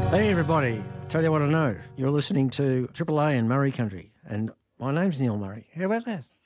Hey everybody, tell you what I know. You're listening to Triple A in Murray Country, and my name's Neil Murray. How about that?